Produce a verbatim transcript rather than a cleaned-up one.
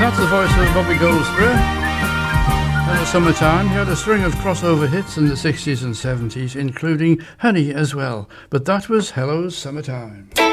That's the voice of Bobby Goldsboro. In the summertime, he had a string of crossover hits in the sixties and seventies, including Honey as well. But that was Hello Summertime.